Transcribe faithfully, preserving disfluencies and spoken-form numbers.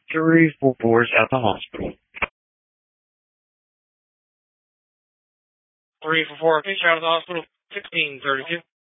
three four four is at the hospital. three four four, patient out of the hospital, sixteen thirty-two.